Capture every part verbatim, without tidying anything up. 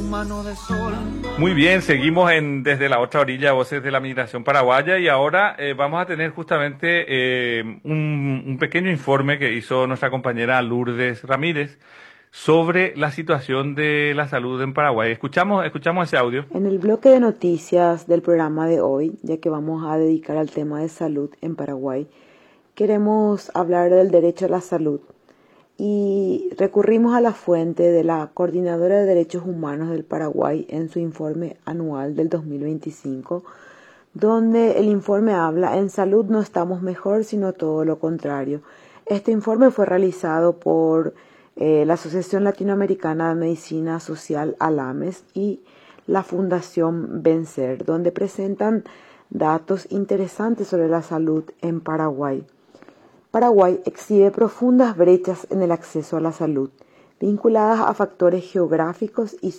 mano de sol. Muy bien, seguimos en desde la otra orilla, Voces de la Migración Paraguaya, y ahora eh, vamos a tener justamente eh, un, un pequeño informe que hizo nuestra compañera Lourdes Ramírez sobre la situación de la salud en Paraguay. Escuchamos, escuchamos ese audio. En el bloque de noticias del programa de hoy, ya que vamos a dedicar al tema de salud en Paraguay, queremos hablar del derecho a la salud y recurrimos a la fuente de la Coordinadora de Derechos Humanos del Paraguay en su informe anual del dos mil veinticinco, donde el informe habla: en salud no estamos mejor, sino todo lo contrario. Este informe fue realizado por eh, la Asociación Latinoamericana de Medicina Social, ALAMES, y la Fundación Vencer, donde presentan datos interesantes sobre la salud en Paraguay. Paraguay exhibe profundas brechas en el acceso a la salud, vinculadas a factores geográficos y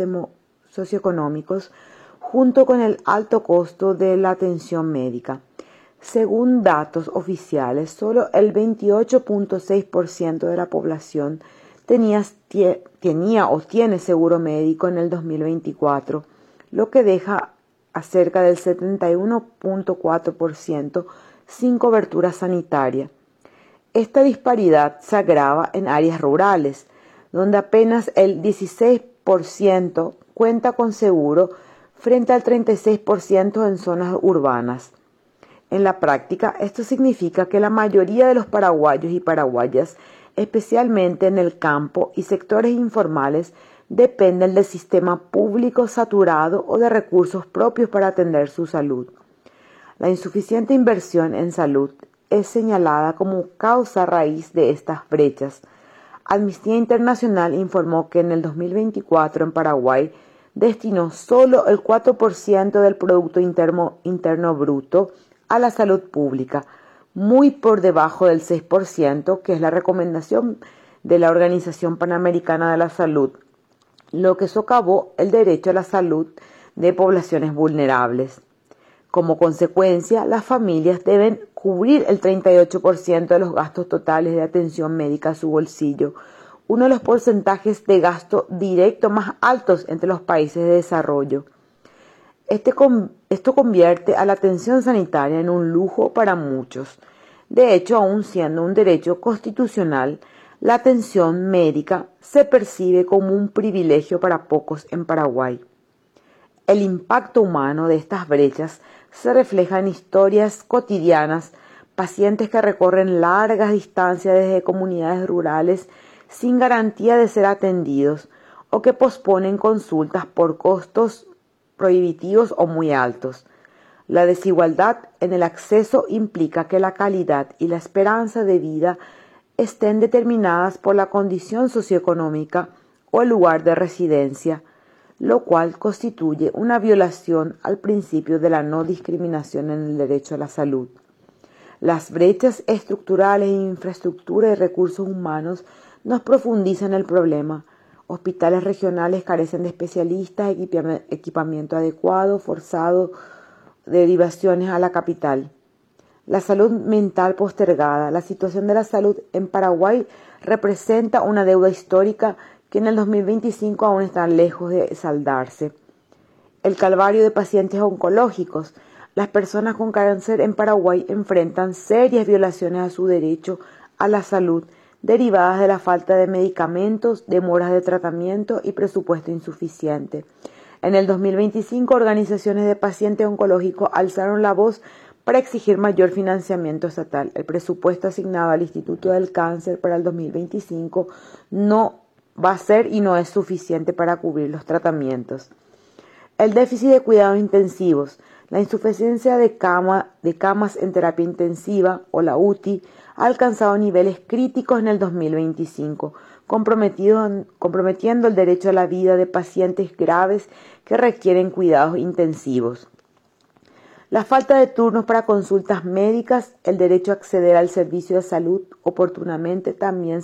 socioeconómicos, junto con el alto costo de la atención médica. Según datos oficiales, solo el veintiocho punto seis por ciento de la población tenía, tenía o tiene seguro médico en el dos mil veinticuatro, lo que deja a cerca del setenta y uno punto cuatro por ciento sin cobertura sanitaria. Esta disparidad se agrava en áreas rurales, donde apenas el dieciséis por ciento cuenta con seguro frente al treinta y seis por ciento en zonas urbanas. En la práctica, esto significa que la mayoría de los paraguayos y paraguayas, especialmente en el campo y sectores informales, dependen del sistema público saturado o de recursos propios para atender su salud. La insuficiente inversión en salud es señalada como causa raíz de estas brechas. Amnistía Internacional informó que en el dos mil veinticuatro en Paraguay destinó solo el cuatro por ciento del Producto Interno, Interno Bruto a la salud pública, muy por debajo del seis por ciento, que es la recomendación de la Organización Panamericana de la Salud, lo que socavó el derecho a la salud de poblaciones vulnerables. Como consecuencia, las familias deben cubrir el treinta y ocho por ciento de los gastos totales de atención médica a su bolsillo, uno de los porcentajes de gasto directo más altos entre los países de desarrollo. Este, esto convierte a la atención sanitaria en un lujo para muchos. De hecho, aun siendo un derecho constitucional, la atención médica se percibe como un privilegio para pocos en Paraguay. El impacto humano de estas brechas se refleja en historias cotidianas, pacientes que recorren largas distancias desde comunidades rurales sin garantía de ser atendidos o que posponen consultas por costos prohibitivos o muy altos. La desigualdad en el acceso implica que la calidad y la esperanza de vida estén determinadas por la condición socioeconómica o el lugar de residencia, lo cual constituye una violación al principio de la no discriminación en el derecho a la salud. Las brechas estructurales en infraestructura y recursos humanos nos profundizan el problema. Hospitales regionales carecen de especialistas, equipamiento adecuado, forzado, derivaciones a la capital. La salud mental postergada. La situación de la salud en Paraguay representa una deuda histórica que en el dos mil veinticinco aún están lejos de saldarse. El calvario de pacientes oncológicos. Las personas con cáncer en Paraguay enfrentan serias violaciones a su derecho a la salud, derivadas de la falta de medicamentos, demoras de tratamiento y presupuesto insuficiente. En el dos mil veinticinco, organizaciones de pacientes oncológicos alzaron la voz para exigir mayor financiamiento estatal. El presupuesto asignado al Instituto del Cáncer para el dos mil veinticinco no va a ser y no es suficiente para cubrir los tratamientos. El déficit de cuidados intensivos. La insuficiencia de, cama, de camas en terapia intensiva, o la U T I, ha alcanzado niveles críticos en el dos mil veinticinco, comprometiendo el derecho a la vida de pacientes graves que requieren cuidados intensivos. La falta de turnos para consultas médicas, el derecho a acceder al servicio de salud oportunamente también